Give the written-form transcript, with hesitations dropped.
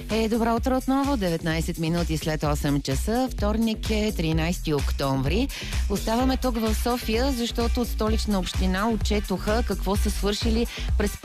Добро утро отново, 19 минути след 8 часа. Вторник е 13 октомври. Оставаме тук в София, защото от Столична община отчетоха какво са свършили през